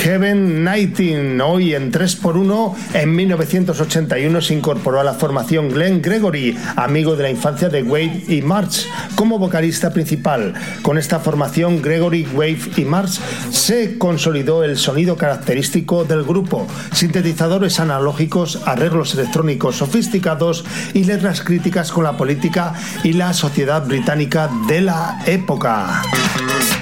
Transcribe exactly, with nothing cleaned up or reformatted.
Kevin Knighting. Hoy en tres por uno, en mil novecientos ochenta y uno se incorporó a la formación Glenn Gregory, amigo de la infancia de Wade y Marsh, como vocalista principal. Con esta formación, Gregory, Wade y Marsh, se consolidó el sonido característico del grupo: sintetizadores analógicos, arreglos electrónicos sofisticados y letras críticas con la política y la sociedad británica de la época.